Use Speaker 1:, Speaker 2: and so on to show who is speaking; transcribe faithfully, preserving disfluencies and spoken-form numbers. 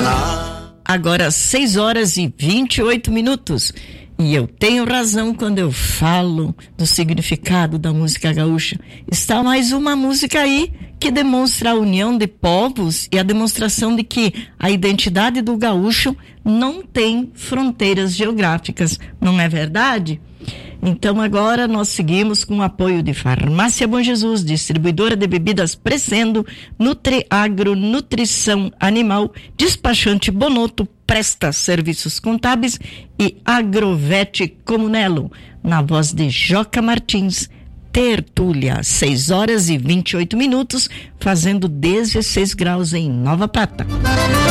Speaker 1: Agora seis horas e vinte e oito minutos. E eu tenho razão quando eu falo do significado da música gaúcha. Está mais uma música aí que demonstra a união de povos e a demonstração de que a identidade do gaúcho não tem fronteiras geográficas, não é verdade? Então agora nós seguimos com o apoio de Farmácia Bom Jesus, distribuidora de bebidas Crescendo, Nutriagro, Nutrição Animal, Despachante Bonotto, presta serviços contábeis e Agrovete Comunelo. Na voz de Joca Martins, Tertúlia, seis horas e vinte e oito minutos, fazendo dezesseis graus em Nova Prata.